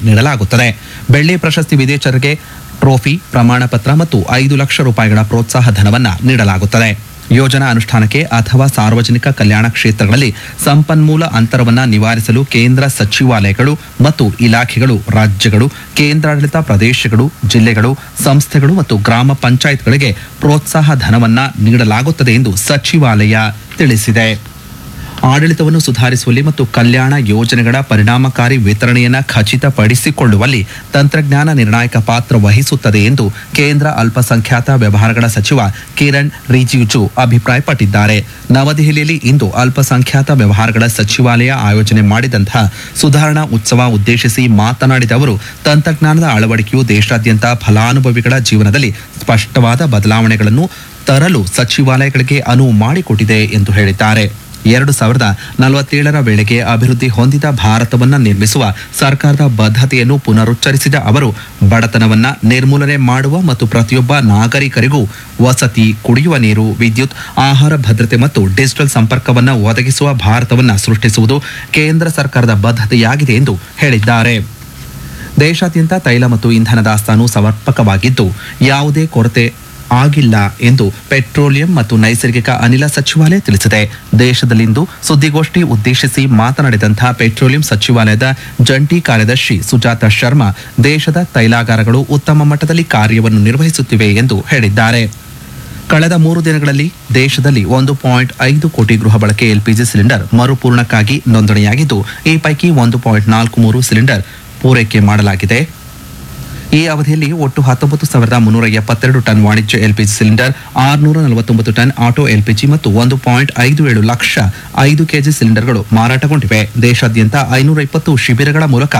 ನೀಡಲಾಗುತ್ತದೆ. ಬೆಳ್ಳಿ ಪ್ರಶಸ್ತಿ ವಿಜೇತರಿಗೆ ಟ್ರೋಫಿ, ಪ್ರಮಾಣ ಪತ್ರ ಮತ್ತು 5 ಲಕ್ಷ ರೂಪಾಯಿಗಳ ಪ್ರೋತ್ಸಾಹ ಧನವನ್ನು ನೀಡಲಾಗುತ್ತದೆ. ಯೋಜನಾ ಅನುಷ್ಠಾನಕ್ಕೆ ಅಥವಾ ಸಾರ್ವಜನಿಕ ಕಲ್ಯಾಣ ಕ್ಷೇತ್ರಗಳಲ್ಲಿ ಸಂಪನ್ಮೂಲ ಅಂತರವನ್ನು ನಿವಾರಿಸಲು ಕೇಂದ್ರ ಸಚಿವಾಲಯಗಳು ಮತ್ತು ಇಲಾಖೆಗಳು, ರಾಜ್ಯಗಳು, ಕೇಂದ್ರಾಡಳಿತ ಪ್ರದೇಶಗಳು, ಜಿಲ್ಲೆಗಳು, ಸಂಸ್ಥೆಗಳು ಮತ್ತು ಗ್ರಾಮ ಪಂಚಾಯತ್ಗಳಿಗೆ ಪ್ರೋತ್ಸಾಹ ಧನವನ್ನು ನೀಡಲಾಗುತ್ತದೆ ಎಂದು ಸಚಿವಾಲಯ ತಿಳಿಸಿದೆ. ಆಡಳಿತವನ್ನು ಸುಧಾರಿಸುವಲ್ಲಿ ಮತ್ತು ಕಲ್ಯಾಣ ಯೋಜನೆಗಳ ಪರಿಣಾಮಕಾರಿ ವಿತರಣೆಯನ್ನು ಖಚಿತಪಡಿಸಿಕೊಳ್ಳುವಲ್ಲಿ ತಂತ್ರಜ್ಞಾನ ನಿರ್ಣಾಯಕ ಪಾತ್ರ ವಹಿಸುತ್ತದೆ ಎಂದು ಕೇಂದ್ರ ಅಲ್ಪಸಂಖ್ಯಾತ ವ್ಯವಹಾರಗಳ ಸಚಿವ ಕಿರಣ್ ರಿಜಿಜು ಅಭಿಪ್ರಾಯಪಟ್ಟಿದ್ದಾರೆ. ನವದೆಹಲಿಯಲ್ಲಿ ಇಂದು ಅಲ್ಪಸಂಖ್ಯಾತ ವ್ಯವಹಾರಗಳ ಸಚಿವಾಲಯ ಆಯೋಜನೆ ಮಾಡಿದಂತಹ ಸುಧಾರಣಾ ಉತ್ಸವ ಉದ್ದೇಶಿಸಿ ಮಾತನಾಡಿದ ಅವರು, ತಂತ್ರಜ್ಞಾನದ ಅಳವಡಿಕೆಯು ದೇಶಾದ್ಯಂತ ಫಲಾನುಭವಿಗಳ ಜೀವನದಲ್ಲಿ ಸ್ಪಷ್ಟವಾದ ಬದಲಾವಣೆಗಳನ್ನು ತರಲು ಸಚಿವಾಲಯಗಳಿಗೆ ಅನುವು ಮಾಡಿಕೊಟ್ಟಿದೆ ಎಂದು ಹೇಳಿದ್ದಾರೆ. 2047ರ ವೇಳೆಗೆ ಅಭಿವೃದ್ಧಿ ಹೊಂದಿದ ಭಾರತವನ್ನು ನಿರ್ಮಿಸುವ ಸರ್ಕಾರದ ಬದ್ಧತೆಯನ್ನು ಪುನರುಚ್ಚರಿಸಿದ ಅವರು, ಬಡತನವನ್ನು ನಿರ್ಮೂಲನೆ ಮಾಡುವ ಮತ್ತು ಪ್ರತಿಯೊಬ್ಬ ನಾಗರಿಕರಿಗೂ ವಸತಿ, ಕುಡಿಯುವ ನೀರು, ವಿದ್ಯುತ್, ಆಹಾರ ಭದ್ರತೆ ಮತ್ತು ಡಿಜಿಟಲ್ ಸಂಪರ್ಕವನ್ನು ಒದಗಿಸುವ ಭಾರತವನ್ನು ಸೃಷ್ಟಿಸುವುದು ಕೇಂದ್ರ ಸರ್ಕಾರದ ಬದ್ಧತೆಯಾಗಿದೆ ಎಂದು ಹೇಳಿದ್ದಾರೆ. ದೇಶಾದ್ಯಂತ ತೈಲ ಮತ್ತು ಇಂಧನ ದಾಸ್ತಾನು ಸಮರ್ಪಕವಾಗಿದ್ದು ಯಾವುದೇ ಕೊರತೆ ಆಗಿಲ್ಲ ಎಂದು ಪೆಟ್ರೋಲಿಯಂ ಮತ್ತು ನೈಸರ್ಗಿಕ ಅನಿಲ ಸಚಿವಾಲಯ ತಿಳಿಸಿದೆ. ದೇಶದಲ್ಲಿಂದು ಸುದ್ದಿಗೋಷ್ಠಿ ಉದ್ದೇಶಿಸಿ ಮಾತನಾಡಿದಂತಹ ಪೆಟ್ರೋಲಿಯಂ ಸಚಿವಾಲಯದ ಜಂಟಿ ಕಾರ್ಯದರ್ಶಿ ಸುಜಾತ ಶರ್ಮಾ, ದೇಶದ ತೈಲಾಗಾರಗಳು ಉತ್ತಮ ಮಟ್ಟದಲ್ಲಿ ಕಾರ್ಯವನ್ನು ನಿರ್ವಹಿಸುತ್ತಿವೆ ಎಂದು ಹೇಳಿದ್ದಾರೆ. ಕಳೆದ 3 ದಿನಗಳಲ್ಲಿ ದೇಶದಲ್ಲಿ 1.5 ಕೋಟಿ ಗೃಹ ಬಳಕೆ ಎಲ್ಪಿಜಿ ಸಿಲಿಂಡರ್ ಮರುಪೂರಣಕ್ಕಾಗಿ ನೋಂದಣಿಯಾಗಿದ್ದು, ಈ ಪೈಕಿ 1.43 ಸಿಲಿಂಡರ್ ಪೂರೈಕೆ ಮಾಡಲಾಗಿದೆ. ಈ ಅವಧಿಯಲ್ಲಿ ಒಟ್ಟು 19,372 ಟನ್ ವಾಣಿಜ್ಯ LPG cylinder, 649 ton auto LPG ಮತ್ತು 1.57 ಲಕ್ಷ 5 ಕೆಜಿ ಸಿಲಿಂಡರ್ಗಳು ಮಾರಾಟಗೊಂಡಿವೆ. ದೇಶಾದ್ಯಂತ 520 ಶಿಬಿರಗಳ ಮೂಲಕ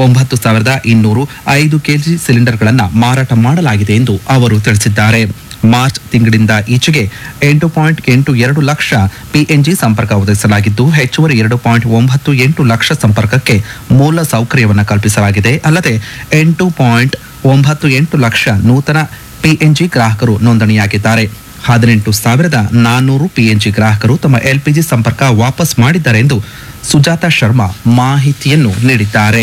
9,205 ಕೆಜಿ ಸಿಲಿಂಡರ್ಗಳನ್ನು ಮಾರಾಟ ಮಾಡಲಾಗಿದೆ ಎಂದು ಅವರು ತಿಳಿಸಿದ್ದಾರೆ. ಮಾರ್ಚ್ ತಿಂಗಳಿಂದ ಈಚೆಗೆ 8.82 ಲಕ್ಷ ಪಿಎನ್ಜಿ ಸಂಪರ್ಕ ಒದಗಿಸಲಾಗಿದ್ದು, ಹೆಚ್ಚುವರಿ 2.98 ಲಕ್ಷ ಸಂಪರ್ಕಕ್ಕೆ ಮೂಲ ಸೌಕರ್ಯವನ್ನು ಕಲ್ಪಿಸಲಾಗಿದೆ. ಅಲ್ಲದೆ 8.98 ಲಕ್ಷ ನೂತನ ಪಿಎನ್ಜಿ ಗ್ರಾಹಕರು ನೋಂದಣಿಯಾಗಿದ್ದಾರೆ. 18,400 ಪಿಎನ್ಜಿ ಗ್ರಾಹಕರು ತಮ್ಮ ಎಲ್ಪಿಜಿ ಸಂಪರ್ಕ ವಾಪಸ್ ಮಾಡಿದ್ದಾರೆ ಎಂದು ಸುಜಾತ ಶರ್ಮಾ ಮಾಹಿತಿಯನ್ನು ನೀಡಿದ್ದಾರೆ.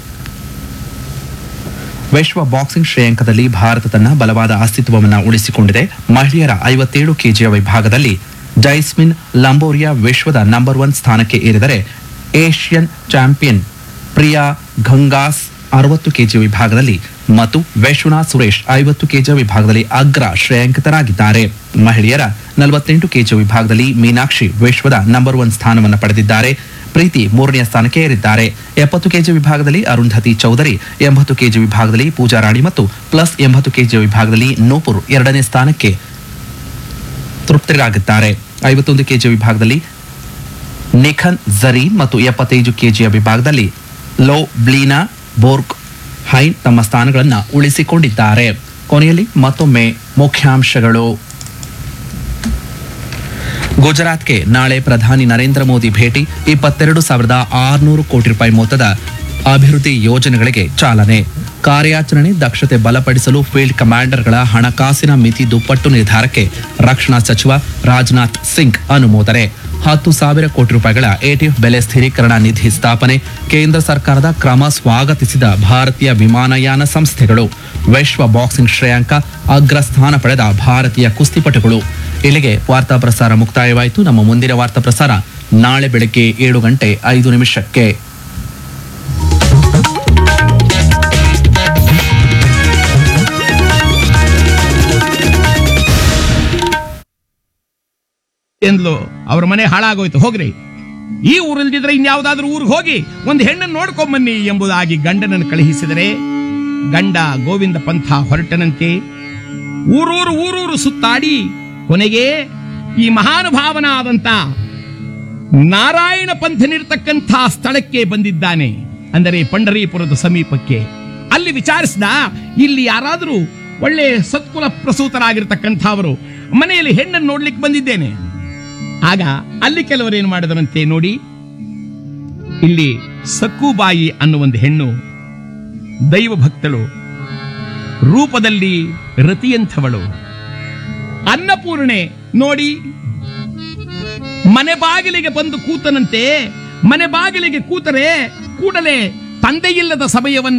ವಿಶ್ವ ಬಾಕ್ಸಿಂಗ್ ಶ್ರೇಯಾಂಕದಲ್ಲಿ ಭಾರತ ತನ್ನ ಬಲವಾದ ಅಸ್ತಿತ್ವವನ್ನು ಉಳಿಸಿಕೊಂಡಿದೆ. ಮಹಿಳೆಯರ 57 ಕೆಜಿಯ ವಿಭಾಗದಲ್ಲಿ ಜೈಸ್ಮಿನ್ ಲಂಬೋರಿಯಾ ವಿಶ್ವದ ನಂಬರ್ 1 ಸ್ಥಾನಕ್ಕೆ ಏರಿದರೆ, ಏಷ್ಯನ್ ಚಾಂಪಿಯನ್ ಪ್ರಿಯಾ ಘಂಗಾಸ್ 60 ಕೆಜಿ ವಿಭಾಗದಲ್ಲಿ ಮತ್ತು ವಿಶ್ವನಾಥ್ ಸುರೇಶ್ 50 ಕೆಜಿ ವಿಭಾಗದಲ್ಲಿ ಅಗ್ರ ಶ್ರೇಯಾಂಕಿತರಾಗಿದ್ದಾರೆ. ಮಹಿಳೆಯರ 48 ಕೆಜಿ ವಿಭಾಗದಲ್ಲಿ ಮೀನಾಕ್ಷಿ ವಿಶ್ವದ ನಂಬರ್ 1 ಸ್ಥಾನವನ್ನು ಪಡೆದಿದ್ದಾರೆ. ಪ್ರೀತಿ 3ನೇ ಸ್ಥಾನಕ್ಕೆ ಏರಿದ್ದಾರೆ. 70 ಕೆಜಿ ವಿಭಾಗದಲ್ಲಿ ಅರುಂಧತಿ ಚೌಧರಿ, 80 ಕೆಜಿ ವಿಭಾಗದಲ್ಲಿ ಪೂಜಾ ರಾಣಿ ಮತ್ತು ಪ್ಲಸ್ 80 ಕೆಜಿ ವಿಭಾಗದಲ್ಲಿ ನೂಪುರ್ 2ನೇ ಸ್ಥಾನಕ್ಕೆ ತೃಪ್ತರಾಗಿದ್ದಾರೆ. 51 ಕೆಜಿ ವಿಭಾಗದಲ್ಲಿ ನಿಖನ್ ಝರೀನ್ ಮತ್ತು 75 ಕೆಜಿಯ ವಿಭಾಗದಲ್ಲಿ ಲೋ ಬ್ಲೀನಾ ಬೋರ್ಗ್ ಹೈನ್ ತಮ್ಮ ಸ್ಥಾನಗಳನ್ನು ಉಳಿಸಿಕೊಂಡಿದ್ದಾರೆ. ಕೊನೆಯಲ್ಲಿ ಮತ್ತೊಮ್ಮೆ ಮುಖ್ಯಾಂಶಗಳು. ಗುಜರಾತ್ಗೆ ನಾಳೆ ಪ್ರಧಾನಿ ನರೇಂದ್ರ ಮೋದಿ ಭೇಟಿ, 22,600 ಕೋಟಿ ರೂಪಾಯಿ ಮೊತ್ತದ ಅಭಿವೃದ್ಧಿ ಯೋಜನೆಗಳಿಗೆ ಚಾಲನೆ. ಕಾರ್ಯಾಚರಣೆ ದಕ್ಷತೆ ಬಲಪಡಿಸಲು ಫೀಲ್ಡ್ ಕಮಾಂಡರ್ಗಳ ಹಣಕಾಸಿನ ಮಿತಿ ದುಪ್ಪಟ್ಟು ನಿರ್ಧಾರಕ್ಕೆ ರಕ್ಷಣಾ ಸಚಿವ ರಾಜನಾಥ್ ಸಿಂಗ್ ಅನುಮೋದನೆ. 10,000 ಕೋಟಿ ರೂಪಾಯಿಗಳ ಎಟಿಎಫ್ ಬೆಲೆ ಸ್ಥಿರೀಕರಣ ನಿಧಿ ಸ್ಥಾಪನೆ. ಕೇಂದ್ರ ಸರ್ಕಾರದ ಕ್ರಮ ಸ್ವಾಗತಿಸಿದ ಭಾರತೀಯ ವಿಮಾನಯಾನ ಸಂಸ್ಥೆಗಳು. ವಿಶ್ವ ಬಾಕ್ಸಿಂಗ್ ಶ್ರೇಯಾಂಕ ಅಗ್ರಸ್ಥಾನ ಪಡೆದ ಭಾರತೀಯ ಕುಸ್ತಿಪಟುಗಳು. ಇಲ್ಲಿಗೆ ವಾರ್ತಾ ಪ್ರಸಾರ ಮುಕ್ತಾಯವಾಯಿತು. ನಮ್ಮ ಮುಂದಿನ ವಾರ್ತಾ ಪ್ರಸಾರ ನಾಳೆ ಬೆಳಗ್ಗೆ 7:05. ಎಂದ್ಲು, ಅವ್ರ ಮನೆ ಹಾಳಾಗೋಯ್ತು, ಹೋಗ್ರಿ, ಈ ಊರಲ್ದಿದ್ರೆ ಇನ್ಯಾವುದಾದ್ರೂ ಊರಿಗೆ ಹೋಗಿ ಒಂದು ಹೆಣ್ಣನ್ನು ನೋಡ್ಕೊಂಬನ್ನಿ ಎಂಬುದಾಗಿ ಗಂಡನನ್ನು ಕಳುಹಿಸಿದರೆ, ಗಂಡ ಗೋವಿಂದ ಪಂಥ ಹೊರಟನಂತೆ. ಊರೂರು ಸುತ್ತಾಡಿ ಕೊನೆಗೆ ಈ ಮಹಾನುಭಾವನಾದಂತ ನಾರಾಯಣ ಪಂಥನಿರ್ತಕ್ಕಂಥ ಸ್ಥಳಕ್ಕೆ ಬಂದಿದ್ದಾನೆ, ಅಂದರೆ ಪಂಢರೀಪುರದ ಸಮೀಪಕ್ಕೆ. ಅಲ್ಲಿ ವಿಚಾರಿಸಿದ, ಇಲ್ಲಿ ಯಾರಾದರೂ ಒಳ್ಳೆ ಸತ್ಕುಲ ಪ್ರಸೂತರಾಗಿರ್ತಕ್ಕಂಥವರು ಮನೆಯಲ್ಲಿ ಹೆಣ್ಣನ್ನು ನೋಡ್ಲಿಕ್ಕೆ ಬಂದಿದ್ದೇನೆ. ಆಗ ಅಲ್ಲಿ ಕೆಲವರೇನು ಮಾಡಿದರಂತೆ ನೋಡಿ, ಇಲ್ಲಿ ಸಕ್ಕುಬಾಯಿ ಅನ್ನುವೊಂದು ಹೆಣ್ಣು ದೈವ ಭಕ್ತಳು, ರೂಪದಲ್ಲಿ ರತಿಯಂಥವಳು, ಅನ್ನಪೂರ್ಣೆ ನೋಡಿ ಮನೆ ಬಾಗಿಲಿಗೆ ಬಂದು ಕೂತನಂತೆ. ಮನೆ ಬಾಗಿಲಿಗೆ ಕೂತರೆ ಕೂಡಲೇ ತಂದೆಯಿಲ್ಲದ ಸಮಯವನ್ನ